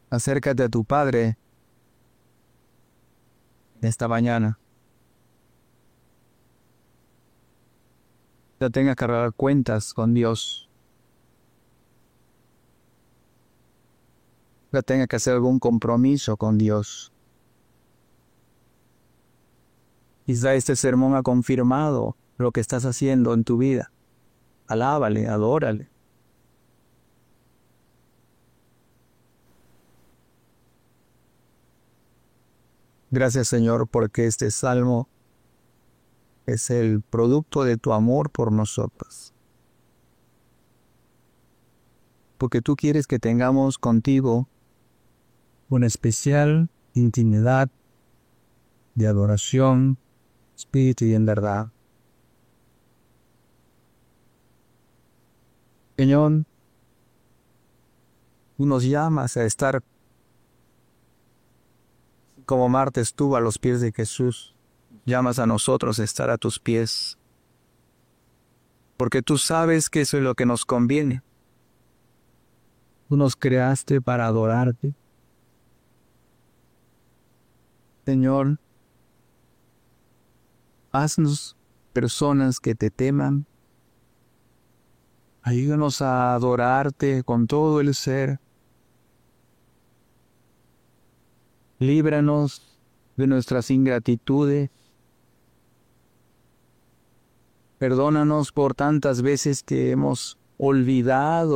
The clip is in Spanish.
Acércate a tu Padre esta mañana. Ya tengas que arreglar cuentas con Dios. Ya tengas que hacer algún compromiso con Dios. Quizá este sermón ha confirmado lo que estás haciendo en tu vida. Alábale, adórale. Gracias, Señor, porque este salmo es el producto de tu amor por nosotros. Porque tú quieres que tengamos contigo una especial intimidad de adoración, espíritu y en verdad. Señor, tú nos llamas a estar como Marta estuvo a los pies de Jesús. Llamas a nosotros a estar a tus pies. Porque tú sabes que eso es lo que nos conviene. Tú nos creaste para adorarte. Señor, haznos personas que te teman. Ayúdanos a adorarte con todo el ser. Líbranos de nuestras ingratitudes. Perdónanos por tantas veces que hemos olvidado